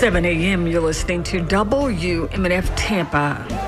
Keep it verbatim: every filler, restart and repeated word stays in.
seven a.m. You're listening to W M N F Tampa.